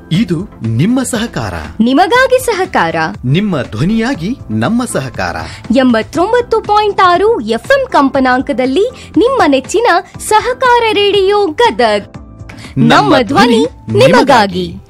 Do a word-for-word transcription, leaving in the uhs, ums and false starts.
ಇದು ನಿಮ್ಮ ಸಹಕಾರ, ನಿಮಗಾಗಿ ಸಹಕಾರ, ನಿಮ್ಮ ಧ್ವನಿಯಾಗಿ ನಮ್ಮ ಸಹಕಾರ. ಎಂಬತ್ತೊಂಬತ್ತು ಪಾಯಿಂಟ್ ಆರು ಎಫ್ಎಂ ಕಂಪನಾಂಕದಲ್ಲಿ ನಿಮ್ಮ ನೆಚ್ಚಿನ ಸಹಕಾರ ರೇಡಿಯೋ ಗದಗ್. ನಮ್ಮ ಧ್ವನಿ ನಿಮಗಾಗಿ.